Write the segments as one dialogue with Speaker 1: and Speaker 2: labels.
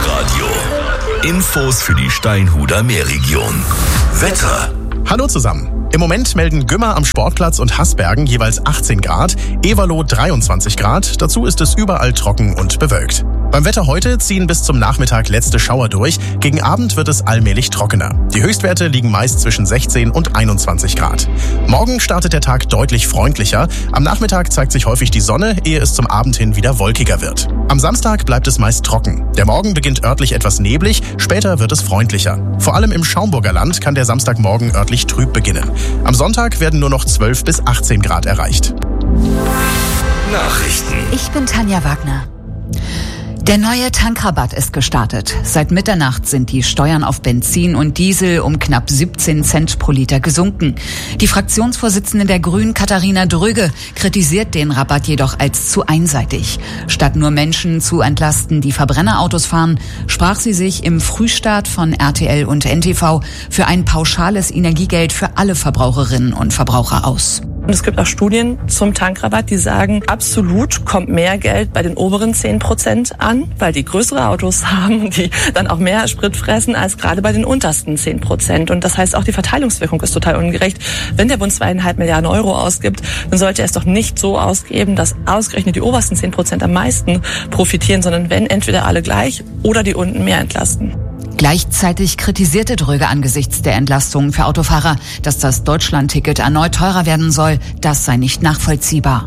Speaker 1: Meerradio. Infos für die Steinhuder Meerregion. Wetter.
Speaker 2: Hallo zusammen. Im Moment melden Gümmer am Sportplatz und Haßbergen jeweils 18 Grad, Everloh 23 Grad. Dazu ist es überall trocken und bewölkt. Beim Wetter heute ziehen bis zum Nachmittag letzte Schauer durch. Gegen Abend wird es allmählich trockener. Die Höchstwerte liegen meist zwischen 16 und 21 Grad. Morgen startet der Tag deutlich freundlicher. Am Nachmittag zeigt sich häufig die Sonne, ehe es zum Abend hin wieder wolkiger wird. Am Samstag bleibt es meist trocken. Der Morgen beginnt örtlich etwas neblig, später wird es freundlicher. Vor allem im Schaumburger Land kann der Samstagmorgen örtlich trüb beginnen. Am Sonntag werden nur noch 12 bis 18 Grad erreicht.
Speaker 1: Nachrichten.
Speaker 3: Ich bin Tanja Wagner. Der neue Tankrabatt ist gestartet. Seit Mitternacht sind die Steuern auf Benzin und Diesel um knapp 17 Cent pro Liter gesunken. Die Fraktionsvorsitzende der Grünen, Katharina Dröge, kritisiert den Rabatt jedoch als zu einseitig. Statt nur Menschen zu entlasten, die Verbrennerautos fahren, sprach sie sich im Frühstart von RTL und NTV für ein pauschales Energiegeld für alle Verbraucherinnen und Verbraucher aus.
Speaker 4: Und es gibt auch Studien zum Tankrabatt, die sagen, absolut kommt mehr Geld bei den oberen 10% an, weil die größere Autos haben, die dann auch mehr Sprit fressen, als gerade bei den untersten 10%. Und das heißt, auch die Verteilungswirkung ist total ungerecht. Wenn der Bund 2,5 Milliarden Euro ausgibt, dann sollte er es doch nicht so ausgeben, dass ausgerechnet die obersten 10% am meisten profitieren, sondern wenn entweder alle gleich oder die unten mehr entlasten.
Speaker 3: Gleichzeitig kritisierte Dröge angesichts der Entlastungen für Autofahrer, dass das Deutschlandticket erneut teurer werden soll. Das sei nicht nachvollziehbar.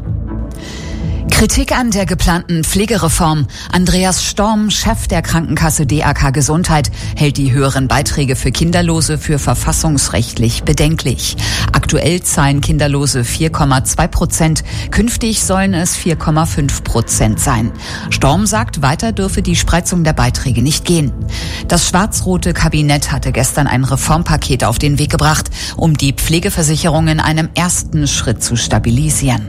Speaker 3: Kritik an der geplanten Pflegereform. Andreas Storm, Chef der Krankenkasse DAK Gesundheit, hält die höheren Beiträge für Kinderlose für verfassungsrechtlich bedenklich. Aktuell zahlen Kinderlose 4,2%, künftig sollen es 4,5% sein. Storm sagt, weiter dürfe die Spreizung der Beiträge nicht gehen. Das schwarz-rote Kabinett hatte gestern ein Reformpaket auf den Weg gebracht, um die Pflegeversicherung in einem ersten Schritt zu stabilisieren.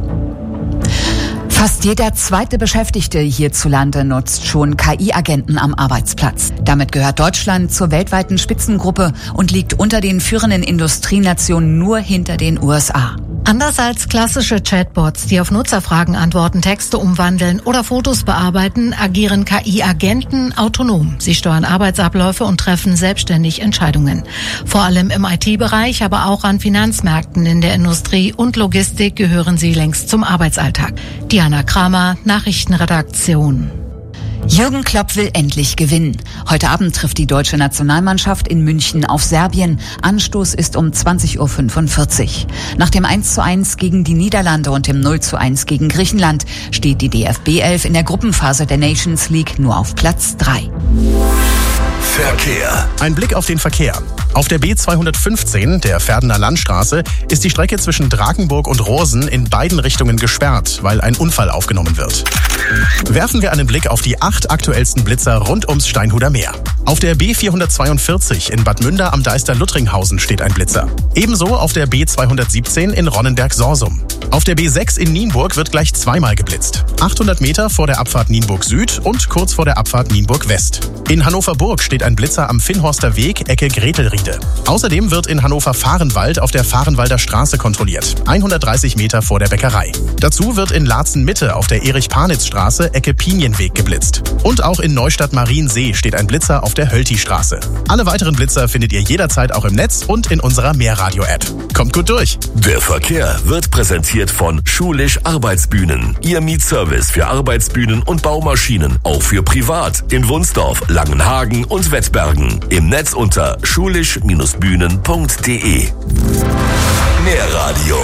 Speaker 3: Fast jeder zweite Beschäftigte hierzulande nutzt schon KI-Agenten am Arbeitsplatz. Damit gehört Deutschland zur weltweiten Spitzengruppe und liegt unter den führenden Industrienationen nur hinter den USA.
Speaker 5: Anders als klassische Chatbots, die auf Nutzerfragen antworten, Texte umwandeln oder Fotos bearbeiten, agieren KI-Agenten autonom. Sie steuern Arbeitsabläufe und treffen selbstständig Entscheidungen. Vor allem im IT-Bereich, aber auch an Finanzmärkten, in der Industrie und Logistik gehören sie längst zum Arbeitsalltag. Diana Kramer, Nachrichtenredaktion.
Speaker 3: Jürgen Klopp will endlich gewinnen. Heute Abend trifft die deutsche Nationalmannschaft in München auf Serbien. Anstoß ist um 20:45 Uhr. Nach dem 1:1 gegen die Niederlande und dem 0:1 gegen Griechenland steht die DFB-11 in der Gruppenphase der Nations League nur auf Platz 3.
Speaker 1: Verkehr.
Speaker 2: Ein Blick auf den Verkehr. Auf der B215, der Verdener Landstraße, ist die Strecke zwischen Drakenburg und Rosen in beiden Richtungen gesperrt, weil ein Unfall aufgenommen wird. Werfen wir einen Blick auf die 8 aktuellsten Blitzer rund ums Steinhuder Meer. Auf der B442 in Bad Münder am Deister-Luttringhausen steht ein Blitzer. Ebenso auf der B217 in Ronnenberg-Sorsum. Auf der B6 in Nienburg wird gleich zweimal geblitzt. 800 Meter vor der Abfahrt Nienburg Süd und kurz vor der Abfahrt Nienburg West. In Hannover-Burg steht ein Blitzer am Finnhorster Weg, Ecke Gretelriede. Außerdem wird in Hannover-Fahrenwald auf der Fahrenwalder Straße kontrolliert, 130 Meter vor der Bäckerei. Dazu wird in Laatzen-Mitte auf der Erich-Panitz-Straße, Ecke Pinienweg geblitzt. Und auch in Neustadt-Mariensee steht ein Blitzer auf der Hölti-Straße. Alle weiteren Blitzer findet ihr jederzeit auch im Netz und in unserer Meerradio-App. Kommt gut durch!
Speaker 1: Der Verkehr wird präsentiert von Schulisch Arbeitsbühnen. Ihr Mietservice für Arbeitsbühnen und Baumaschinen, auch für privat. In Wunsdorf, Langenhagen und Wettbergen. Im Netz unter schulisch-bühnen.de. Meerradio.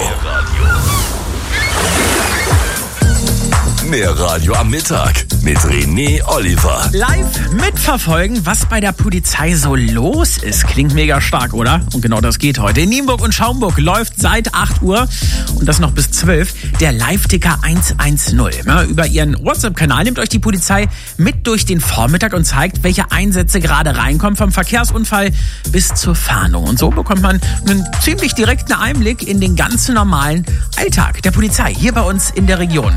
Speaker 1: Meerradio am Mittag mit René Oliver.
Speaker 6: Live mitverfolgen, was bei der Polizei so los ist. Klingt mega stark, oder? Und genau das geht heute. In Nienburg und Schaumburg läuft seit 8 Uhr und das noch bis 12 der Live-Ticker 110. Ja, über ihren WhatsApp-Kanal nimmt euch die Polizei mit durch den Vormittag und zeigt, welche Einsätze gerade reinkommen, vom Verkehrsunfall bis zur Fahndung. Und so bekommt man einen ziemlich direkten Einblick in den ganz normalen Alltag der Polizei hier bei uns in der Region.